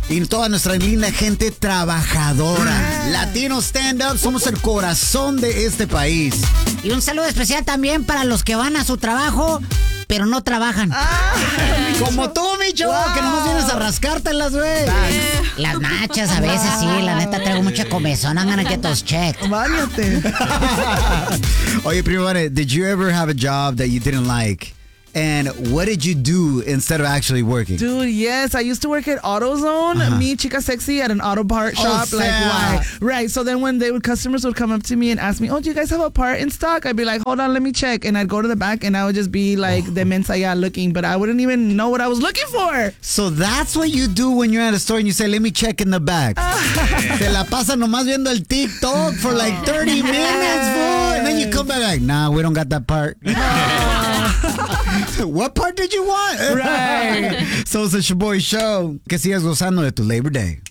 Y toda nuestra linda gente trabajadora. Latino Stand Up, somos el corazón de este país. Y un saludo especial también para los que van a su trabajo, pero no trabajan. Como tú, Micho, que nomás vienes a rascártelas, güey. Las nachas a veces, sí, la neta traigo mucha comezón. I'm gonna get those checked. Váyate. Oye, primo, did you ever have a job that you didn't like? And what did you do instead of actually working? Dude, yes. I used to work at AutoZone. Me, chica sexy, at an auto part shop. Like, why? Right. So then when customers would come up to me and ask me, oh, do you guys have a part in stock? I'd be like, hold on, let me check. And I'd go to the back and I would just be like, de mensa ya looking. But I wouldn't even know what I was looking for. So that's what you do when you're at a store and you say, let me check in the back. Te la pasa nomás viendo el TikTok for like 30 minutes, fool. And then you come back like, nah, we don't got that part. What part did you want? Right. So it's a Shaboy Show. Que sigas gozando de tu Labor Day.